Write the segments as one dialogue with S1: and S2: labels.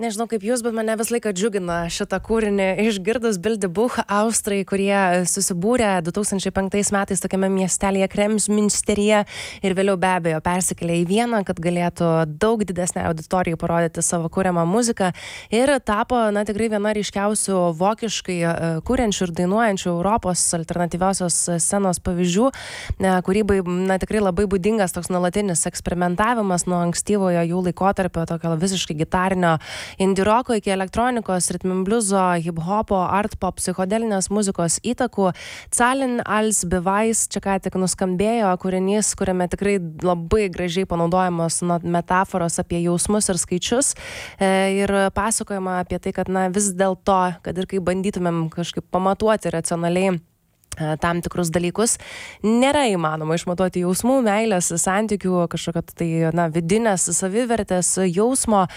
S1: Nežinau kaip jūs, bet mane vis laiką džiugina šitą kūrinį išgirdus Bill DeBuch, austrai, kurie susibūrė 2005 metais tokiame miestelėje Kremsminsteryje ir vėliau be abejo persikėlė į Vieną, kad galėtų daug didesnę auditorijai parodyti savo kuriamą muziką ir tapo, tikrai viena ryškiausių vokiškai kuriančių ir dainuojančių Europos alternatyviosios scenos pavyzdžių, kūrybai, tikrai labai būdingas toks nuolatinis eksperimentavimas nuo ankstyvojo jų laikotarpio, tokio visiškai gitarinio indie roko iki elektronikos, ritminbliuzo, hip-hopo, art-pop, psichodelinės muzikos įtakų. Zahlen als Beweis čia ką tik nuskambėjo kūrinys, kuriame tikrai labai gražiai panaudojamos metaforos apie jausmus ir skaičius ir pasakojama apie tai, kad vis dėlto, kad ir kaip bandytumėm kažkaip pamatuoti racionaliai tam tikrus dalykus, nėra įmanoma išmatuoti jausmų, meilės, santykių, kažkokio tai vidinės savivertės jausmo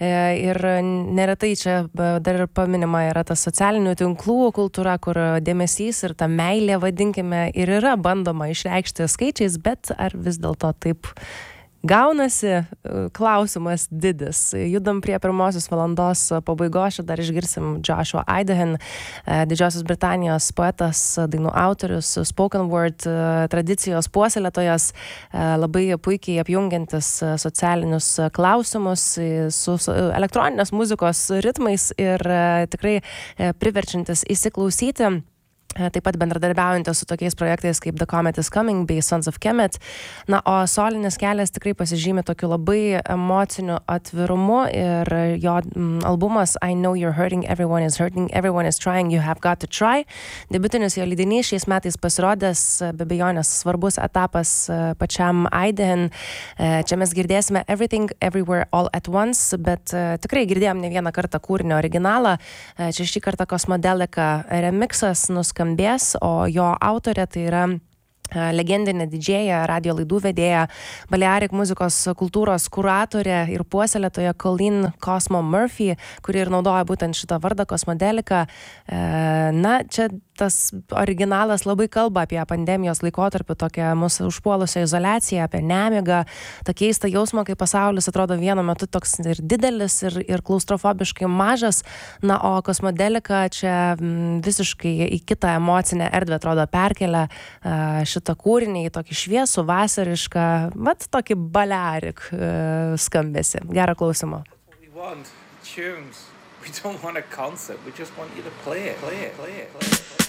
S1: ir neretai čia dar ir paminima yra ta socialinių tinklų kultūra, kur dėmesys ir ta meilė, vadinkime, ir yra bandoma išreikšti skaičiais, bet ar vis dėlto taip gaunasi, klausimas didis. Judam prie pirmosios valandos pabaigos, dar išgirsim Joshua Idehen, Didžiosios Britanijos poetas, dainų autorius, spoken word tradicijos puoselėtojas, labai puikiai apjungiantis socialinius klausimus su elektroninės muzikos ritmais ir tikrai priverčiantis įsiklausyti. Taip pat bendradarbiaujantis su tokiais projektais kaip The Comet is Coming bei Sons of Kemet. O solinis kelias tikrai pasižymi tokiu labai emociniu atvirumu ir jo albumas I Know You're Hurting, Everyone is Trying, You Have Got to Try. Debiutinis jo leidinys šiais metais pasirodęs, be abejonės svarbus etapas pačiam Idehen. Čia mes girdėsime Everything, Everywhere, All at Once, bet tikrai girdėjom ne vieną kartą kūrinio originalą. Čia šį kartą Cosmodelika remixas nuskambės, o jo autorė tai yra legendinė didžėja, radio laidų vedėja, Balearic muzikos kultūros kuratorė ir puoselėtoja Colleen Cosmo Murphy, kuri ir naudoja būtent šitą vardą Cosmodelika. Čia tas originalas labai kalba apie pandemijos laikotarpį, tokią mūsų užpuolusią izoliaciją, apie nemigą, tą keistą jausmą, kai pasaulis atrodo vienu metu toks ir didelis, ir klaustrofobiškai mažas. O Cosmodelika čia visiškai į kitą emocinę erdvę atrodo perkelia šitą kūrinį į tokį šviesų, vasarišką, tokį Balearic skambesį. Gerą klausimą.
S2: We want tunes. We don't want a concert. We just want you to play it.